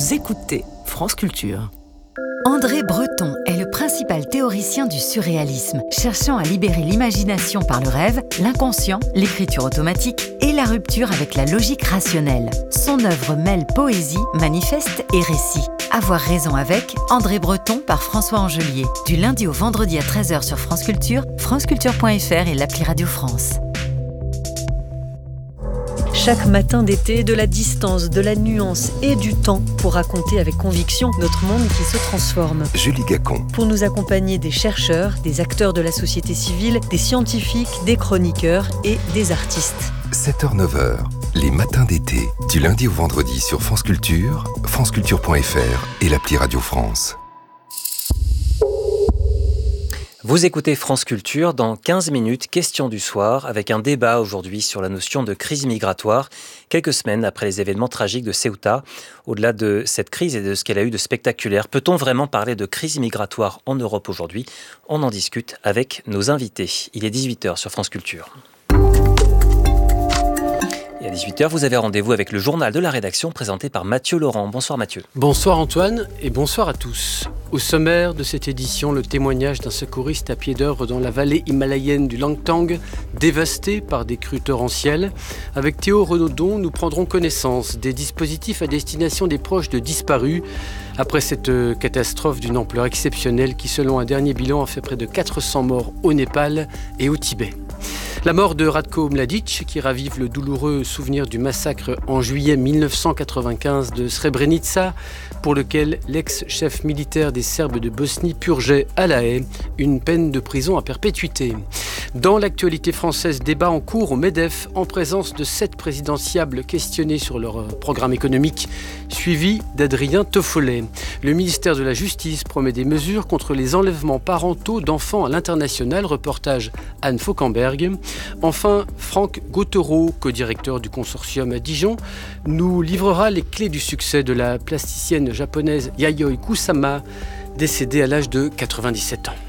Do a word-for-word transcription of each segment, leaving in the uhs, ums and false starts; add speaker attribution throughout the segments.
Speaker 1: Vous écoutez France Culture.
Speaker 2: André Breton est le principal théoricien du surréalisme, cherchant à libérer l'imagination par le rêve, l'inconscient, l'écriture automatique et la rupture avec la logique rationnelle. Son œuvre mêle poésie, manifeste et récit. Avoir raison avec André Breton par François Angelier. Du lundi au vendredi à treize heures sur France Culture, franceculture point f r et l'appli Radio France.
Speaker 3: Chaque matin d'été, de la distance, de la nuance et du temps pour raconter avec conviction notre monde qui se transforme.
Speaker 4: Julie Gacon.
Speaker 3: Pour nous accompagner des chercheurs, des acteurs de la société civile, des scientifiques, des chroniqueurs et des artistes.
Speaker 4: sept heures neuf heures, les matins d'été, du lundi au vendredi sur France Culture, franceculture point f r et l'appli Radio France.
Speaker 5: Vous écoutez France Culture, dans quinze minutes, question du soir, avec un débat aujourd'hui sur la notion de crise migratoire, quelques semaines après les événements tragiques de Ceuta. Au-delà de cette crise et de ce qu'elle a eu de spectaculaire, peut-on vraiment parler de crise migratoire en Europe aujourd'hui ? On en discute avec nos invités. Il est dix-huit heures sur France Culture. Et à dix-huit heures, vous avez rendez-vous avec le journal de la rédaction présenté par Mathieu Laurent. Bonsoir Mathieu.
Speaker 6: Bonsoir Antoine et bonsoir à tous. Au sommaire de cette édition, le témoignage d'un secouriste à pied d'œuvre dans la vallée himalayenne du Langtang, dévastée par des crues torrentielles. Avec Théo Renaudon, nous prendrons connaissance des dispositifs à destination des proches de disparus après cette catastrophe d'une ampleur exceptionnelle qui, selon un dernier bilan, a fait près de quatre cents morts au Népal et au Tibet. La mort de Ratko Mladic, qui ravive le douloureux souvenir du massacre en juillet mille neuf cent quatre-vingt-quinze de Srebrenica, pour lequel l'ex-chef militaire des Serbes de Bosnie purgeait à La Haye une peine de prison à perpétuité. Dans l'actualité française, débat en cours au MEDEF en présence de sept présidentiables questionnés sur leur programme économique, suivi d'Adrien Toffolet. Le ministère de la Justice promet des mesures contre les enlèvements parentaux d'enfants à l'international, reportage Anne Fauquemberg. Enfin, Franck Gautereau, co-directeur du consortium à Dijon, nous livrera les clés du succès de la plasticienne japonaise Yayoi Kusama, décédée à l'âge de quatre-vingt-dix-sept ans.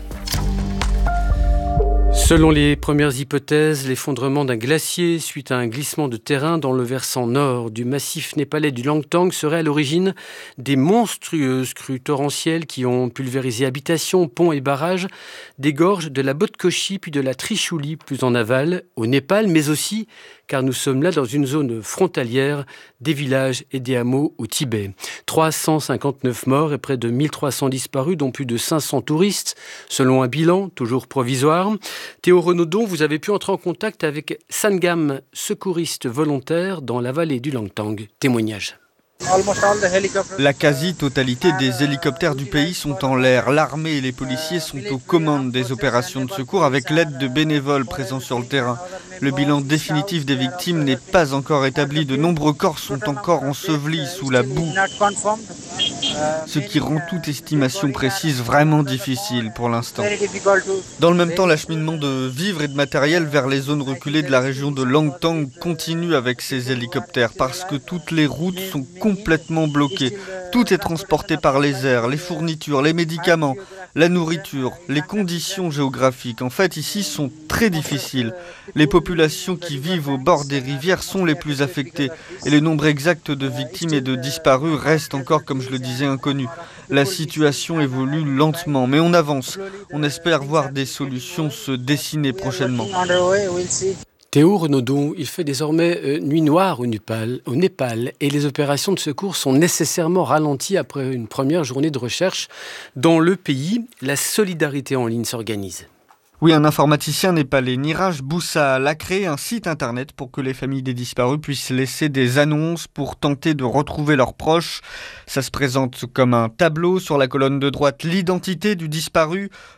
Speaker 6: Selon les premières hypothèses, l'effondrement d'un glacier suite à un glissement de terrain dans le versant nord du massif népalais du Langtang serait à l'origine des monstrueuses crues torrentielles qui ont pulvérisé habitations, ponts et barrages des gorges de la Botkoshi puis de la Trichouli plus en aval, au Népal, mais aussi, car nous sommes là dans une zone frontalière, des villages et des hameaux au Tibet. trois cent cinquante-neuf morts et près de mille trois cents disparus, dont plus de cinq cents touristes, selon un bilan toujours provisoire. Théo Renaudon, vous avez pu entrer en contact avec Sangam, secouriste volontaire dans la vallée du Langtang. Témoignage.
Speaker 7: La quasi-totalité des hélicoptères du pays sont en l'air. L'armée et les policiers sont aux commandes des opérations de secours avec l'aide de bénévoles présents sur le terrain. Le bilan définitif des victimes n'est pas encore établi. De nombreux corps sont encore ensevelis sous la boue, ce qui rend toute estimation précise vraiment difficile pour l'instant. Dans le même temps, l'acheminement de vivres et de matériel vers les zones reculées de la région de Langtang continue avec ces hélicoptères parce que toutes les routes sont complètement bloquées. Tout est transporté par les airs, les fournitures, les médicaments, la nourriture, les conditions géographiques. En fait, ici, sont très difficiles. Les populations qui vivent au bord des rivières sont les plus affectées et le nombre exact de victimes et de disparus reste encore, comme je le disais, inconnu. La situation évolue lentement, mais on avance. On espère voir des solutions se dessiner prochainement.
Speaker 6: Théo Renaudon, il fait désormais euh, nuit noire au Népal, au Népal et les opérations de secours sont nécessairement ralenties après une première journée de recherche. Dans le pays, la solidarité en ligne s'organise.
Speaker 7: Oui, un informaticien népalais, Niraj Boussal, a créé un site internet pour que les familles des disparus puissent laisser des annonces pour tenter de retrouver leurs proches. Ça se présente comme un tableau. Sur la colonne de droite, l'identité du disparu.